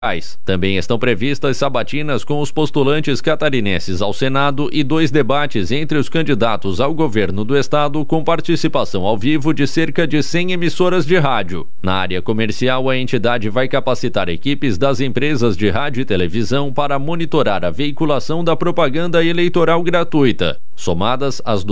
Também estão previstas sabatinas com os postulantes catarinenses ao Senado e 2 debates entre os candidatos ao governo do estado com participação ao vivo de cerca de 100 emissoras de rádio. Na área comercial, a entidade vai capacitar equipes das empresas de rádio e televisão para monitorar a veiculação da propaganda eleitoral gratuita. Somadas, as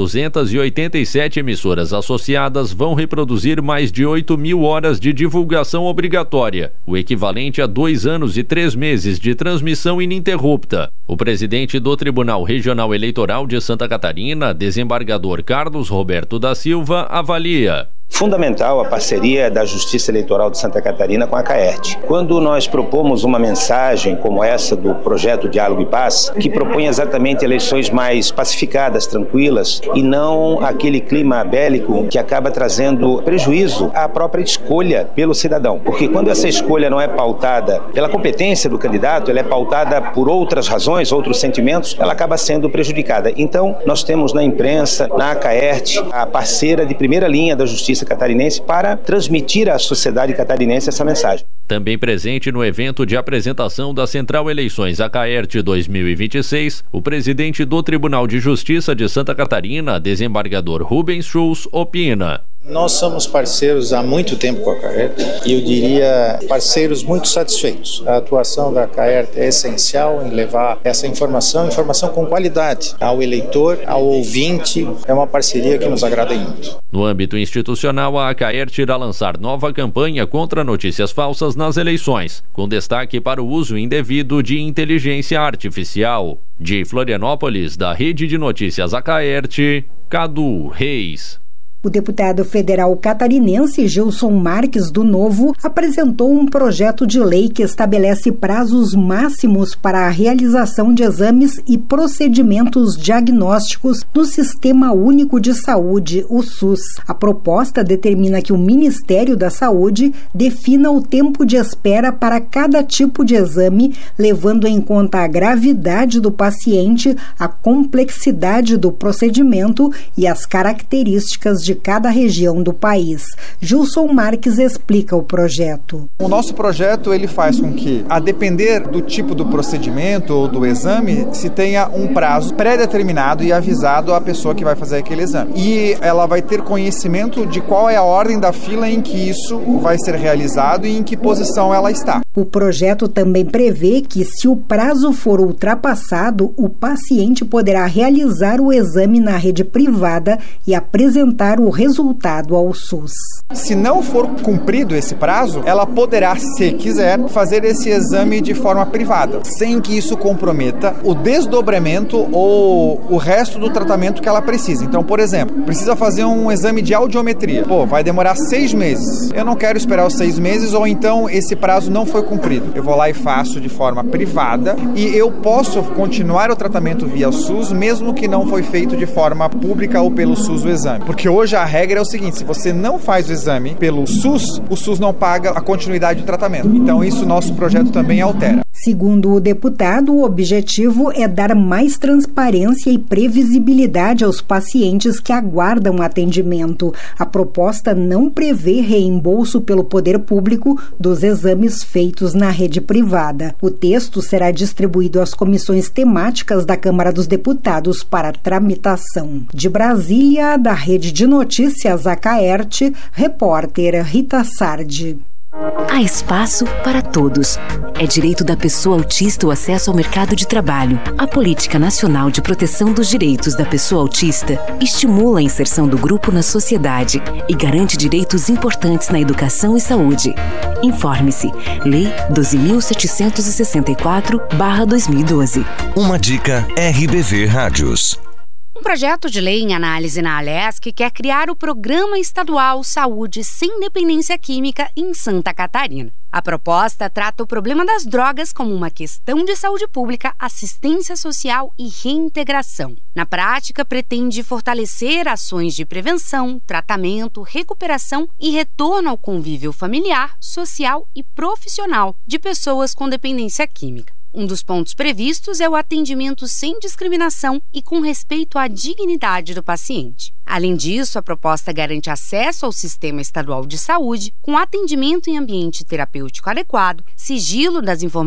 287 emissoras associadas vão reproduzir mais de 8.000 horas de divulgação obrigatória, o equivalente a 2 anos e 3 meses de transmissão ininterrupta. O presidente do Tribunal Regional Eleitoral de Santa Catarina, desembargador Carlos Roberto da Silva, avalia: fundamental a parceria da Justiça Eleitoral de Santa Catarina com a CAERT. Quando nós propomos uma mensagem como essa do projeto Diálogo e Paz, que propõe exatamente eleições mais pacificadas, tranquilas, e não aquele clima bélico que acaba trazendo prejuízo à própria escolha pelo cidadão. Porque quando essa escolha não é pautada pela competência do candidato, ela é pautada por outras razões, outros sentimentos, ela acaba sendo prejudicada. Então, nós temos na imprensa, na CAERT, a parceira de primeira linha da Justiça catarinense para transmitir à sociedade catarinense essa mensagem. Também presente no evento de apresentação da Central Eleições ACAERT 2026, o presidente do Tribunal de Justiça de Santa Catarina, desembargador Rubens Schulz, opina: nós somos parceiros há muito tempo com a CAERT e eu diria parceiros muito satisfeitos. A atuação da CAERT é essencial em levar essa informação com qualidade ao eleitor, ao ouvinte. É uma parceria que nos agrada muito. No âmbito institucional, a CAERT irá lançar nova campanha contra notícias falsas nas eleições, com destaque para o uso indevido de inteligência artificial. De Florianópolis, da Rede de Notícias ACAERT, Cadu Reis. O deputado federal catarinense Gilson Marques, do Novo, apresentou um projeto de lei que estabelece prazos máximos para a realização de exames e procedimentos diagnósticos no Sistema Único de Saúde, o SUS. A proposta determina que o Ministério da Saúde defina o tempo de espera para cada tipo de exame, levando em conta a gravidade do paciente, a complexidade do procedimento e as características de cada região do país. Gilson Marques explica o projeto. O nosso projeto ele faz com que, a depender do tipo do procedimento ou do exame, se tenha um prazo pré-determinado e avisado à pessoa que vai fazer aquele exame. E ela vai ter conhecimento de qual é a ordem da fila em que isso vai ser realizado e em que posição ela está. O projeto também prevê que, se o prazo for ultrapassado, o paciente poderá realizar o exame na rede privada e apresentar o resultado ao SUS. Se não for cumprido esse prazo, ela poderá, se quiser, fazer esse exame de forma privada, sem que isso comprometa o desdobramento ou o resto do tratamento que ela precisa. Então, por exemplo, precisa fazer um exame de audiometria. Vai demorar 6 meses. Eu não quero esperar os 6 meses, ou então esse prazo não foi cumprido. Eu vou lá e faço de forma privada e eu posso continuar o tratamento via SUS, mesmo que não foi feito de forma pública ou pelo SUS o exame. Porque hoje a regra é o seguinte: se você não faz o exame pelo SUS, o SUS não paga a continuidade do tratamento. Então isso nosso projeto também altera. Segundo o deputado, o objetivo é dar mais transparência e previsibilidade aos pacientes que aguardam atendimento. A proposta não prevê reembolso pelo poder público dos exames feitos na rede privada. O texto será distribuído às comissões temáticas da Câmara dos Deputados para tramitação. De Brasília, da Rede de Notícias ACAERT, repórter Rita Sardi. Há espaço para todos. É direito da pessoa autista o acesso ao mercado de trabalho. A Política Nacional de Proteção dos Direitos da Pessoa Autista estimula a inserção do grupo na sociedade e garante direitos importantes na educação e saúde. Informe-se. Lei 12.764/2012. Uma dica RBV Rádios. Um projeto de lei em análise na Alesc quer criar o Programa Estadual Saúde Sem Dependência Química em Santa Catarina. A proposta trata o problema das drogas como uma questão de saúde pública, assistência social e reintegração. Na prática, pretende fortalecer ações de prevenção, tratamento, recuperação e retorno ao convívio familiar, social e profissional de pessoas com dependência química. Um dos pontos previstos é o atendimento sem discriminação e com respeito à dignidade do paciente. Além disso, a proposta garante acesso ao Sistema Estadual de Saúde, com atendimento em ambiente terapêutico adequado, sigilo das informações